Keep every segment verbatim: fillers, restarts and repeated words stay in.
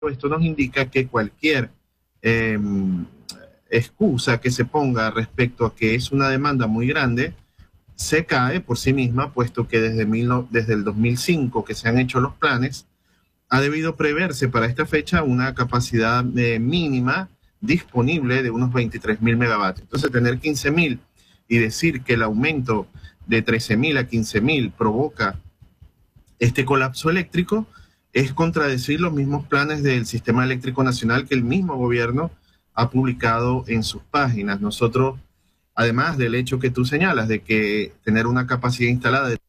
esto nos indica que cualquier eh, excusa que se ponga respecto a que es una demanda muy grande se cae por sí misma, puesto que desde, mil, desde el dos mil cinco que se han hecho los planes, ha debido preverse para esta fecha una capacidad eh, mínima disponible de unos veintitrés mil megavatios. Entonces, tener quince mil y decir que el aumento de trece mil a quince mil provoca este colapso eléctrico es contradecir los mismos planes del Sistema Eléctrico Nacional que el mismo gobierno ha publicado en sus páginas. Nosotros, además del hecho que tú señalas de que tener una capacidad instalada de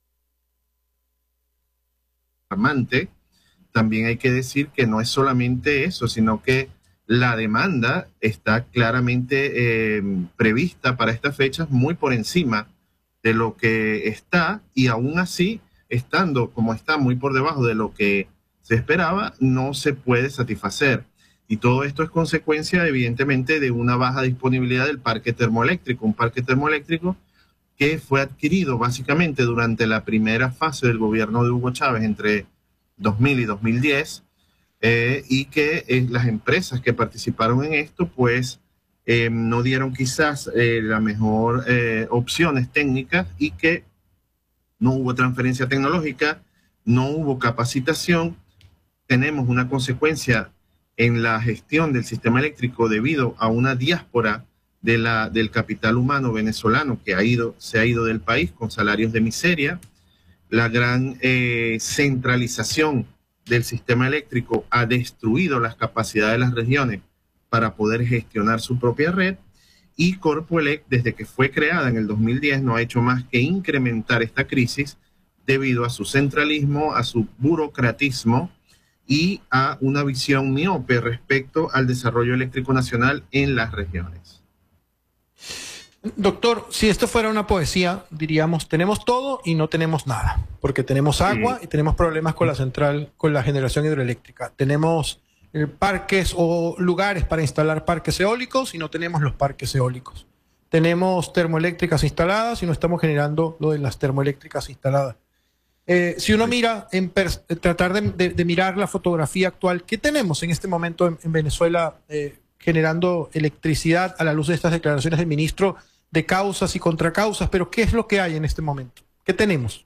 alarmante, también hay que decir que no es solamente eso, sino que la demanda está claramente eh, prevista para estas fechas muy por encima de lo que está, y aún así, estando como está muy por debajo de lo que se esperaba, no se puede satisfacer. Y todo esto es consecuencia, evidentemente, de una baja disponibilidad del parque termoeléctrico, un parque termoeléctrico que fue adquirido básicamente durante la primera fase del gobierno de Hugo Chávez entre dos mil y dos mil diez, eh, y que eh, las empresas que participaron en esto pues eh, no dieron quizás eh, la mejor eh, opciones técnicas, y que no hubo transferencia tecnológica, no hubo capacitación. Tenemos una consecuencia en la gestión del sistema eléctrico debido a una diáspora de la, del capital humano venezolano que ha ido, se ha ido del país con salarios de miseria. La gran eh, centralización del sistema eléctrico ha destruido las capacidades de las regiones para poder gestionar su propia red, y Corpoelec, desde que fue creada en el dos mil diez, no ha hecho más que incrementar esta crisis debido a su centralismo, a su burocratismo y a una visión miope respecto al desarrollo eléctrico nacional en las regiones. Doctor, si esto fuera una poesía, diríamos, tenemos todo y no tenemos nada, porque tenemos agua sí. y tenemos problemas con la central, con la generación hidroeléctrica. Tenemos eh, parques o lugares para instalar parques eólicos y no tenemos los parques eólicos. Tenemos termoeléctricas instaladas y no estamos generando lo de las termoeléctricas instaladas. Eh, si uno mira, en tratar de, de, de mirar la fotografía actual, ¿qué tenemos en este momento en, en Venezuela eh, generando electricidad a la luz de estas declaraciones del ministro de causas y contracausas? Pero ¿qué es lo que hay en este momento? ¿Qué tenemos?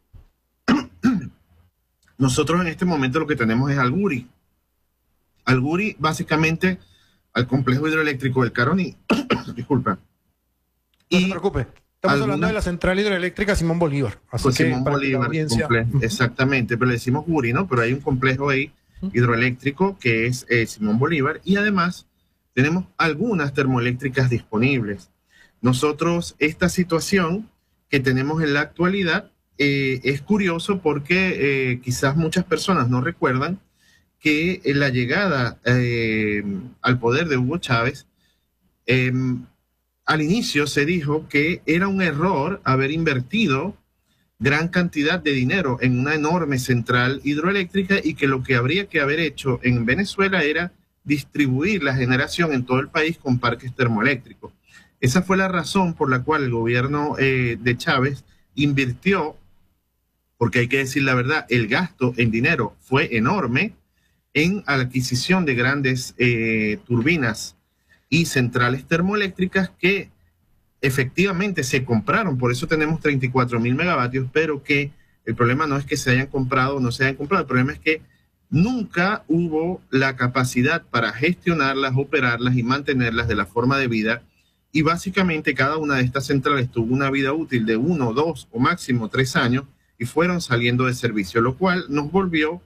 Nosotros en este momento lo que tenemos es al Guri. Al Guri, básicamente, al complejo hidroeléctrico del Caroní. Disculpa. No y se preocupe. Estamos alguna... hablando de la central hidroeléctrica Simón Bolívar. Así pues que Simón Bolívar, audiencia... exactamente, pero le decimos Guri, ¿no? Pero hay un complejo ahí hidroeléctrico que es eh, Simón Bolívar, y además tenemos algunas termoeléctricas disponibles. Nosotros, esta situación que tenemos en la actualidad eh, es curioso porque eh, quizás muchas personas no recuerdan que en la llegada eh, al poder de Hugo Chávez, eh, al inicio se dijo que era un error haber invertido gran cantidad de dinero en una enorme central hidroeléctrica, y que lo que habría que haber hecho en Venezuela era distribuir la generación en todo el país con parques termoeléctricos. Esa fue la razón por la cual el gobierno eh, de Chávez invirtió, porque hay que decir la verdad, el gasto en dinero fue enorme en la adquisición de grandes eh, turbinas y centrales termoeléctricas que efectivamente se compraron. Por eso tenemos treinta y cuatro mil megavatios, pero que el problema no es que se hayan comprado o no se hayan comprado, el problema es que nunca hubo la capacidad para gestionarlas, operarlas y mantenerlas de la forma debida. Y básicamente cada una de estas centrales tuvo una vida útil de uno, dos o máximo tres años y fueron saliendo de servicio, lo cual nos volvió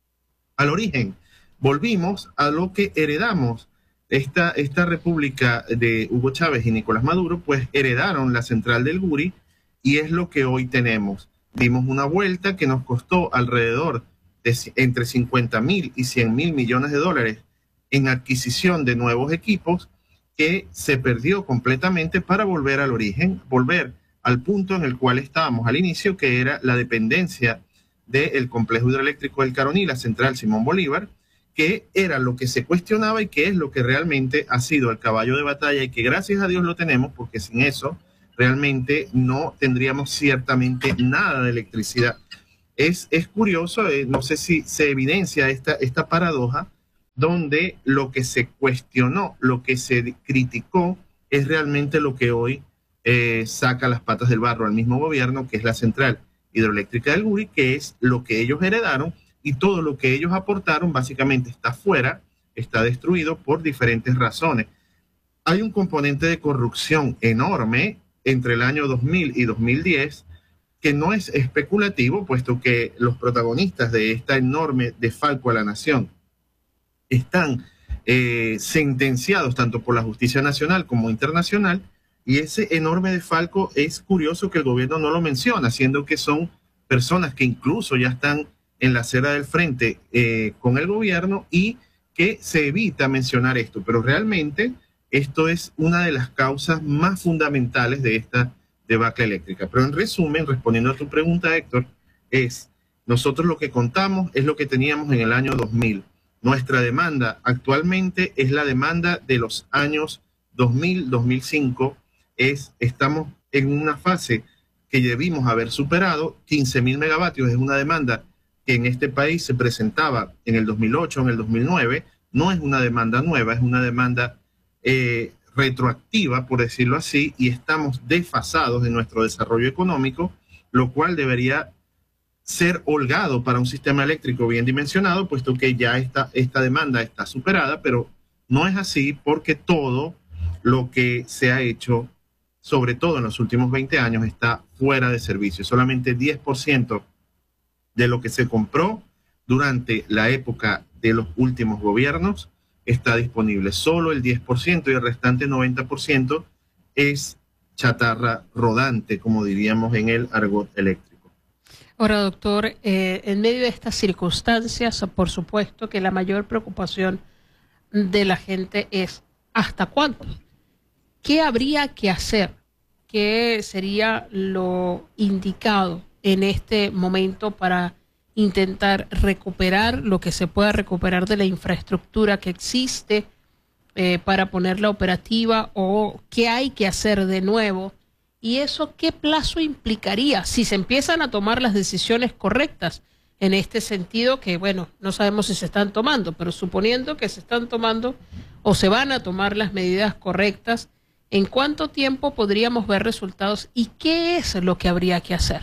al origen. Volvimos a lo que heredamos. Esta, esta república de Hugo Chávez y Nicolás Maduro, pues heredaron la central del Guri, y es lo que hoy tenemos. Dimos una vuelta que nos costó alrededor de entre cincuenta mil y cien mil millones de dólares en adquisición de nuevos equipos, que se perdió completamente para volver al origen, volver al punto en el cual estábamos al inicio, que era la dependencia del complejo hidroeléctrico del Caroní, la central Simón Bolívar, que era lo que se cuestionaba y que es lo que realmente ha sido el caballo de batalla, y que gracias a Dios lo tenemos, porque sin eso realmente no tendríamos ciertamente nada de electricidad. Es, es curioso, eh, no sé si se evidencia esta, esta paradoja donde lo que se cuestionó, lo que se criticó, es realmente lo que hoy eh, saca las patas del barro al mismo gobierno, que es la central hidroeléctrica del Guri, que es lo que ellos heredaron, y todo lo que ellos aportaron básicamente está fuera, está destruido por diferentes razones. Hay un componente de corrupción enorme entre el año dos mil y dos mil diez, que no es especulativo, puesto que los protagonistas de esta enorme desfalco a la nación están eh, sentenciados tanto por la justicia nacional como internacional, y ese enorme desfalco es curioso que el gobierno no lo menciona, siendo que son personas que incluso ya están en la acera del frente eh, con el gobierno, y que se evita mencionar esto, pero realmente esto es una de las causas más fundamentales de esta debacle eléctrica. Pero en resumen, respondiendo a tu pregunta, Héctor, es nosotros lo que contamos es lo que teníamos en el año dos mil. Nuestra demanda actualmente es la demanda de los años dos mil, dos mil cinco. Es, estamos en una fase que debimos haber superado. quince mil megavatios es una demanda que en este país se presentaba en el dos mil ocho, en el dos mil nueve. No es una demanda nueva, es una demanda eh, retroactiva, por decirlo así, y estamos desfasados en nuestro desarrollo económico, lo cual debería ser holgado para un sistema eléctrico bien dimensionado, puesto que ya esta, esta demanda está superada, pero no es así, porque todo lo que se ha hecho, sobre todo en los últimos veinte años, está fuera de servicio. Solamente diez por ciento de lo que se compró durante la época de los últimos gobiernos está disponible. Solo el diez por ciento, y el restante noventa por ciento es chatarra rodante, como diríamos en el argot eléctrico. Ahora, doctor, eh, en medio de estas circunstancias, por supuesto que la mayor preocupación de la gente es ¿hasta cuándo? ¿Qué habría que hacer? ¿Qué sería lo indicado en este momento para intentar recuperar lo que se pueda recuperar de la infraestructura que existe, eh, para ponerla operativa, o qué hay que hacer de nuevo? ¿Y eso qué plazo implicaría si se empiezan a tomar las decisiones correctas en este sentido? Que bueno, no sabemos si se están tomando, pero suponiendo que se están tomando o se van a tomar las medidas correctas, ¿en cuánto tiempo podríamos ver resultados y qué es lo que habría que hacer?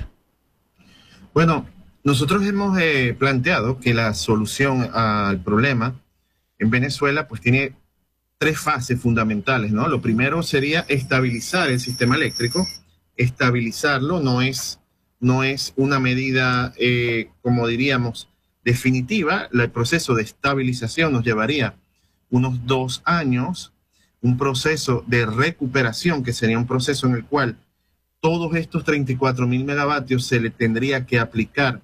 Bueno, nosotros hemos eh, planteado que la solución al problema en Venezuela pues tiene tres fases fundamentales, ¿no? Lo primero sería estabilizar el sistema eléctrico. Estabilizarlo no es, no es una medida, eh, como diríamos, definitiva. El proceso de estabilización nos llevaría unos dos años, un proceso de recuperación, que sería un proceso en el cual todos estos treinta y cuatro mil megavatios se le tendría que aplicar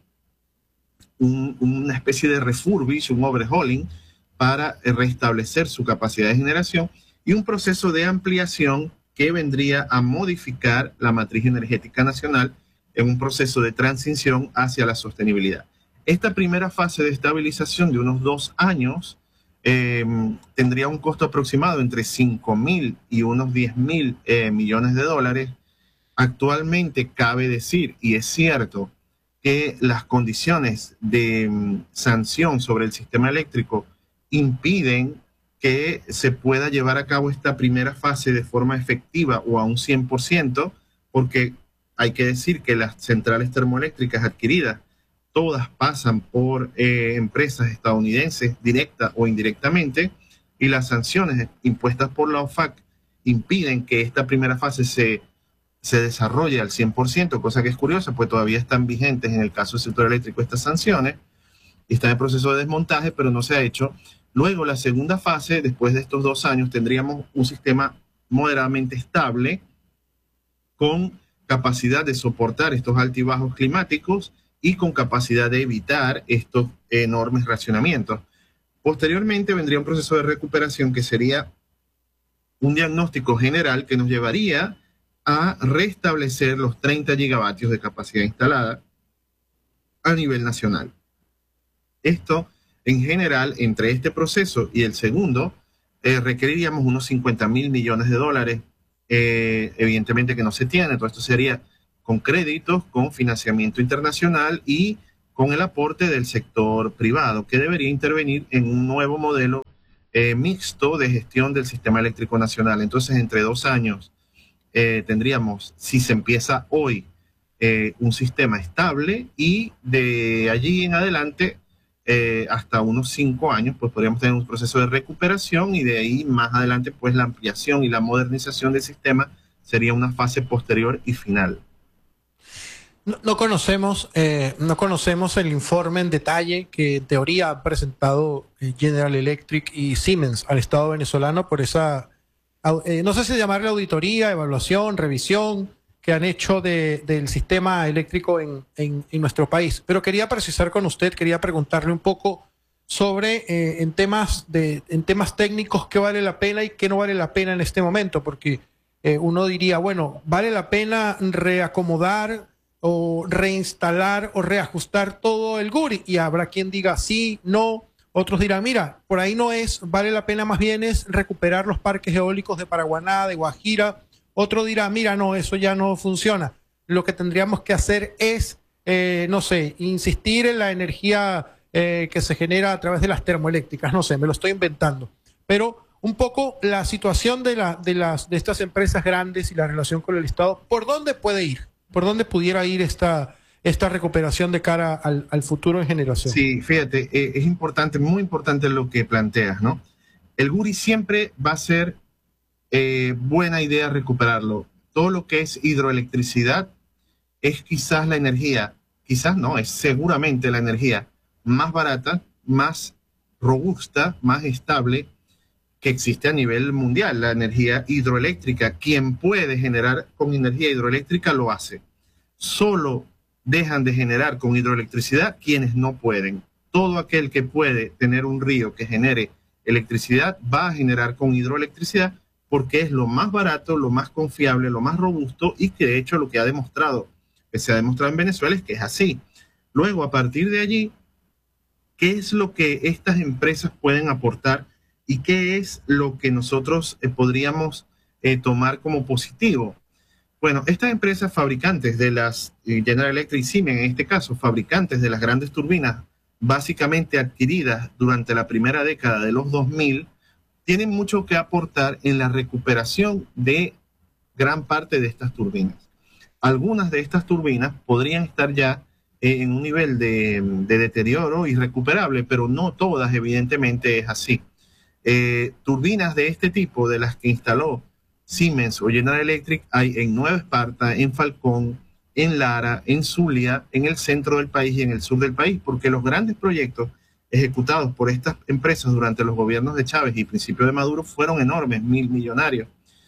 un, una especie de refurbish, un overhauling, para restablecer su capacidad de generación, y un proceso de ampliación que vendría a modificar la matriz energética nacional en un proceso de transición hacia la sostenibilidad. Esta primera fase de estabilización de unos dos años eh, tendría un costo aproximado entre cinco mil y unos diez mil eh, millones de dólares. Actualmente cabe decir, y es cierto, que las condiciones de um, sanción sobre el sistema eléctrico impiden que se pueda llevar a cabo esta primera fase de forma efectiva o a un cien por ciento, porque hay que decir que las centrales termoeléctricas adquiridas todas pasan por eh, empresas estadounidenses, directa o indirectamente, y las sanciones impuestas por la O F A C impiden que esta primera fase se, se desarrolle al cien por ciento, cosa que es curiosa, pues todavía están vigentes en el caso del sector eléctrico estas sanciones, y está en proceso de desmontaje, pero no se ha hecho. Luego, la segunda fase, después de estos dos años, tendríamos un sistema moderadamente estable, con capacidad de soportar estos altibajos climáticos y con capacidad de evitar estos enormes racionamientos. Posteriormente vendría un proceso de recuperación que sería un diagnóstico general que nos llevaría a restablecer los treinta gigavatios de capacidad instalada a nivel nacional. Esto, en general, entre este proceso y el segundo, eh, requeriríamos unos cincuenta mil millones de dólares, eh, evidentemente que no se tiene. Todo esto sería con créditos, con financiamiento internacional y con el aporte del sector privado, que debería intervenir en un nuevo modelo eh, mixto de gestión del sistema eléctrico nacional. Entonces, entre dos años eh, tendríamos, si se empieza hoy, eh, un sistema estable, y de allí en adelante, eh, hasta unos cinco años, pues podríamos tener un proceso de recuperación, y de ahí más adelante, pues la ampliación y la modernización del sistema sería una fase posterior y final. No, no conocemos, eh, no conocemos el informe en detalle que en teoría han presentado eh, General Electric y Siemens al Estado venezolano por esa, eh, no sé si llamarle auditoría, evaluación, revisión que han hecho de, del sistema eléctrico en, en, en nuestro país. Pero quería precisar con usted, quería preguntarle un poco sobre eh, en temas de, en temas técnicos qué vale la pena y qué no vale la pena en este momento, porque eh, uno diría, bueno, vale la pena reacomodar o reinstalar o reajustar todo el Guri, y habrá quien diga sí, no, otros dirán, mira, por ahí no es, vale la pena más bien es recuperar los parques eólicos de Paraguaná, de Guajira. Otro dirá, mira, no, eso ya no funciona. Lo que tendríamos que hacer es, eh, no sé, insistir en la energía eh, que se genera a través de las termoeléctricas, no sé, me lo estoy inventando. Pero un poco la situación de, la, de, las, de estas empresas grandes y la relación con el Estado, ¿por dónde puede ir? ¿Por dónde pudiera ir esta, esta recuperación de cara al, al futuro en generación? Sí, fíjate, eh, es importante, muy importante lo que planteas, ¿no? El Guri siempre va a ser eh, buena idea recuperarlo. Todo lo que es hidroelectricidad es quizás la energía, quizás no, es seguramente la energía más barata, más robusta, más estable que existe a nivel mundial, la energía hidroeléctrica. Quien puede generar con energía hidroeléctrica lo hace. Solo dejan de generar con hidroelectricidad quienes no pueden. Todo aquel que puede tener un río que genere electricidad va a generar con hidroelectricidad, porque es lo más barato, lo más confiable, lo más robusto, y que de hecho lo que ha demostrado, que se ha demostrado en Venezuela, es que es así. Luego, a partir de allí, ¿qué es lo que estas empresas pueden aportar? ¿Y qué es lo que nosotros eh, podríamos eh, tomar como positivo? Bueno, estas empresas fabricantes de las, eh, General Electric y Siemens en este caso, fabricantes de las grandes turbinas, básicamente adquiridas durante la primera década de los dos mil, tienen mucho que aportar en la recuperación de gran parte de estas turbinas. Algunas de estas turbinas podrían estar ya eh, en un nivel de, de deterioro irrecuperable, pero no todas, evidentemente, es así. Eh, turbinas de este tipo, de las que instaló Siemens o General Electric, hay en Nueva Esparta, en Falcón, en Lara, en Zulia, en el centro del país y en el sur del país, porque los grandes proyectos ejecutados por estas empresas durante los gobiernos de Chávez y principio de Maduro fueron enormes, mil millonarios,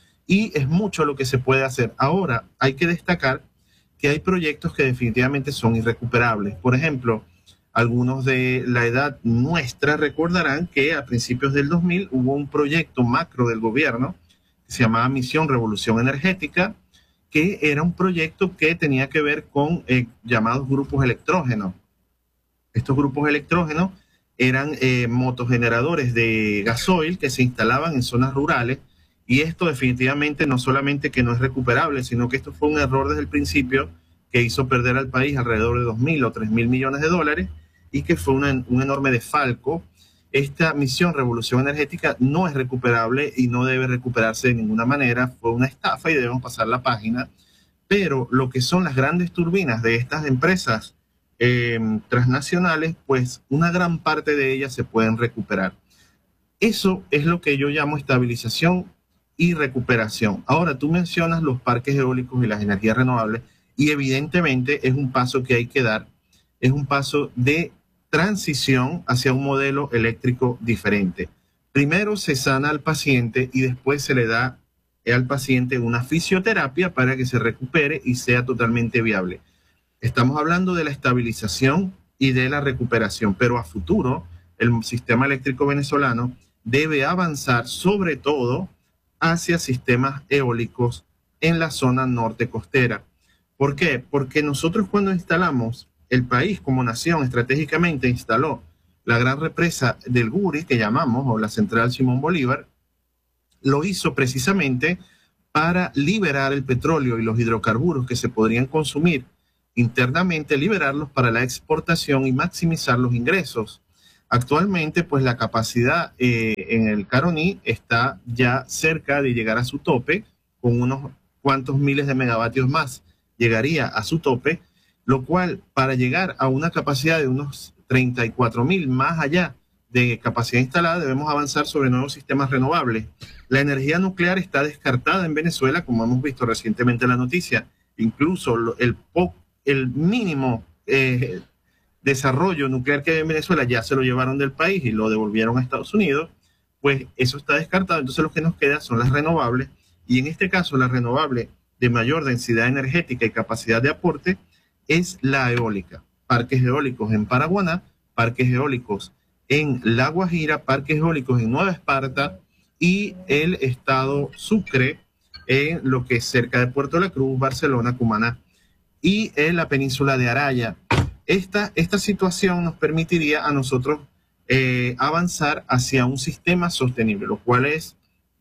y es mucho lo que se puede hacer. Ahora hay que destacar que hay proyectos que definitivamente son irrecuperables. Por ejemplo, algunos de la edad nuestra recordarán que a principios del dos mil hubo un proyecto macro del gobierno que se llamaba Misión Revolución Energética, que era un proyecto que tenía que ver con eh, llamados grupos electrógenos. Estos grupos electrógenos eran eh, motogeneradores de gasoil que se instalaban en zonas rurales, y esto definitivamente no solamente que no es recuperable, sino que esto fue un error desde el principio que hizo perder al país alrededor de dos mil o tres mil millones de dólares, y que fue una, un enorme desfalco. Esta misión Revolución Energética no es recuperable y no debe recuperarse de ninguna manera. Fue una estafa y debemos pasar la página. Pero lo que son las grandes turbinas de estas empresas eh, transnacionales, pues una gran parte de ellas se pueden recuperar. Eso es lo que yo llamo estabilización y recuperación. Ahora, tú mencionas los parques eólicos y las energías renovables, y evidentemente es un paso que hay que dar. Es un paso de transición hacia un modelo eléctrico diferente. Primero se sana al paciente y después se le da al paciente una fisioterapia para que se recupere y sea totalmente viable. Estamos hablando de la estabilización y de la recuperación, pero a futuro el sistema eléctrico venezolano debe avanzar sobre todo hacia sistemas eólicos en la zona norte costera. ¿Por qué? Porque nosotros cuando instalamos, el país como nación estratégicamente instaló la gran represa del Guri, que llamamos, o la central Simón Bolívar, lo hizo precisamente para liberar el petróleo y los hidrocarburos que se podrían consumir internamente, liberarlos para la exportación y maximizar los ingresos. Actualmente, pues la capacidad eh, en el Caroní está ya cerca de llegar a su tope, con unos cuantos miles de megavatios más llegaría a su tope, lo cual para llegar a una capacidad de unos treinta y cuatro mil más allá de capacidad instalada debemos avanzar sobre nuevos sistemas renovables. La energía nuclear está descartada en Venezuela, como hemos visto recientemente en la noticia. Incluso el, el mínimo eh, desarrollo nuclear que hay en Venezuela ya se lo llevaron del país y lo devolvieron a Estados Unidos, pues eso está descartado. Entonces lo que nos queda son las renovables, y en este caso la renovable de mayor densidad energética y capacidad de aporte es la eólica. Parques eólicos en Paraguaná, parques eólicos en La Guajira, parques eólicos en Nueva Esparta y el estado Sucre, en lo que es cerca de Puerto La Cruz, Barcelona, Cumaná, y en la península de Araya. Esta, esta situación nos permitiría a nosotros eh, avanzar hacia un sistema sostenible, lo cual es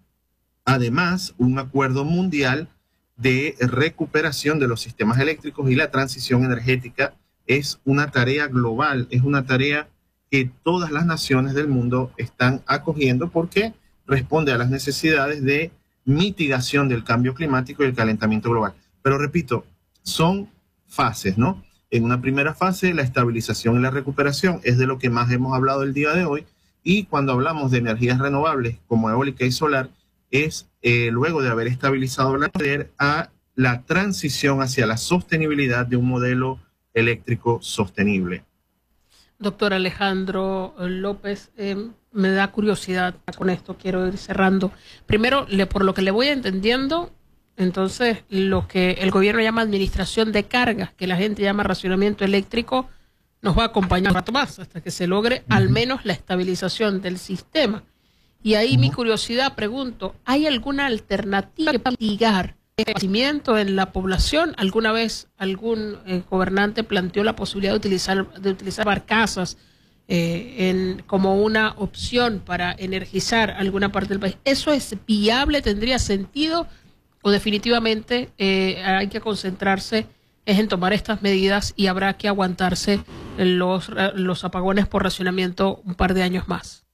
además un acuerdo mundial de recuperación de los sistemas eléctricos, y la transición energética es una tarea global, es una tarea que todas las naciones del mundo están acogiendo porque responde a las necesidades de mitigación del cambio climático y el calentamiento global. Pero repito, son fases, ¿no? En una primera fase, la estabilización y la recuperación es de lo que más hemos hablado el día de hoy, y cuando hablamos de energías renovables como eólica y solar, es eh, luego de haber estabilizado la red a la transición hacia la sostenibilidad de un modelo eléctrico sostenible. Doctor Alejandro López, eh, me da curiosidad con esto, quiero ir cerrando. Primero, le, por lo que le voy entendiendo, entonces lo que el gobierno llama administración de cargas, que la gente llama racionamiento eléctrico, nos va a acompañar un rato más hasta que se logre uh-huh. al menos la estabilización del sistema. Y ahí uh-huh. mi curiosidad, pregunto, ¿hay alguna alternativa para mitigar el crecimiento en la población? ¿Alguna vez algún eh, gobernante planteó la posibilidad de utilizar, de utilizar barcazas eh, en, como una opción para energizar alguna parte del país? ¿Eso es viable? ¿Tendría sentido? ¿O definitivamente eh, hay que concentrarse es en tomar estas medidas y habrá que aguantarse los, los apagones por racionamiento un par de años más?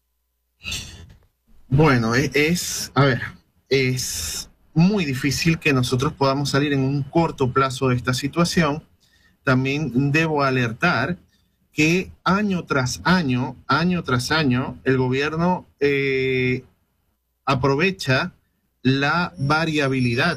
Bueno, es, es a ver, es muy difícil que nosotros podamos salir en un corto plazo de esta situación. También debo alertar que año tras año, año tras año, el gobierno eh, aprovecha la variabilidad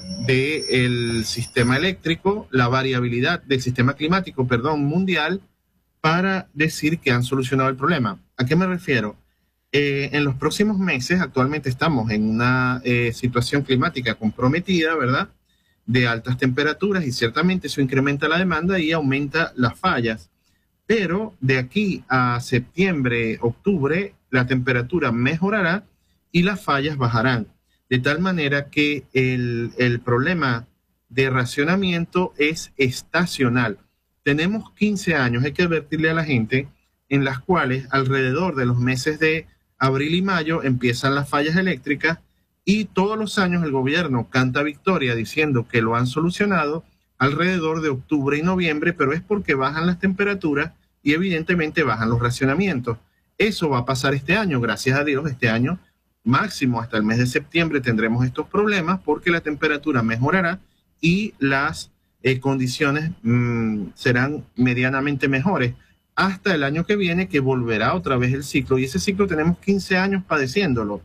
del sistema eléctrico, la variabilidad del sistema climático, perdón, mundial, para decir que han solucionado el problema. ¿A qué me refiero? Eh, en los próximos meses, actualmente estamos en una eh, situación climática comprometida, ¿verdad?, de altas temperaturas, y ciertamente eso incrementa la demanda y aumenta las fallas. Pero de aquí a septiembre, octubre, la temperatura mejorará y las fallas bajarán. De tal manera que el, el problema de racionamiento es estacional. Tenemos quince años, hay que advertirle a la gente, en las cuales alrededor de los meses de abril y mayo empiezan las fallas eléctricas, y todos los años el gobierno canta victoria diciendo que lo han solucionado alrededor de octubre y noviembre, pero es porque bajan las temperaturas y evidentemente bajan los racionamientos. Eso va a pasar este año, gracias a Dios. Este año máximo hasta el mes de septiembre tendremos estos problemas porque la temperatura mejorará y las eh, condiciones mmm, serán medianamente mejores hasta el año que viene, que volverá otra vez el ciclo, y ese ciclo tenemos quince años padeciéndolo.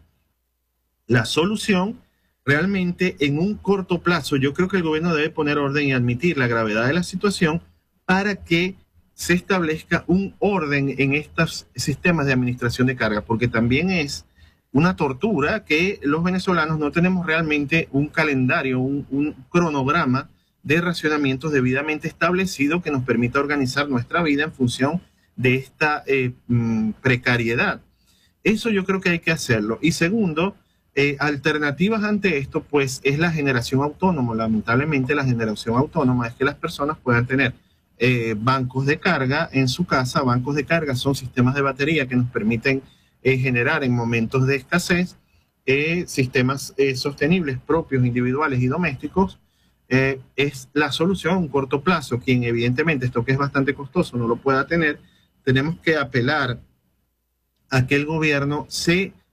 La solución realmente en un corto plazo, yo creo que el gobierno debe poner orden y admitir la gravedad de la situación para que se establezca un orden en estos sistemas de administración de carga, porque también es una tortura que los venezolanos no tenemos realmente un calendario, un, un cronograma de racionamientos debidamente establecido que nos permita organizar nuestra vida en función de esta eh, precariedad. Eso yo creo que hay que hacerlo. Y segundo, eh, alternativas ante esto, pues es la generación autónoma. Lamentablemente la generación autónoma es que las personas puedan tener eh, bancos de carga en su casa. Bancos de carga son sistemas de batería que nos permiten eh, generar en momentos de escasez eh, sistemas eh, sostenibles propios, individuales y domésticos, eh, es la solución a un corto plazo. Quien evidentemente esto que es bastante costoso no lo pueda tener, tenemos que apelar a que el gobierno se